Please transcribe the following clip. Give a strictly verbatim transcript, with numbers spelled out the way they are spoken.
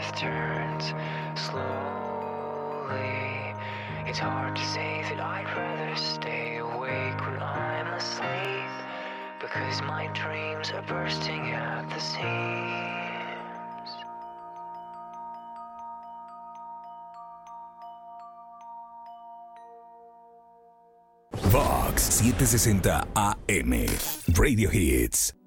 earth turns slowly. It's hard to say that I'd rather stay awake when I'm asleep, because my dreams are bursting at the seams. Vox setecientos sesenta A M Radio Hits.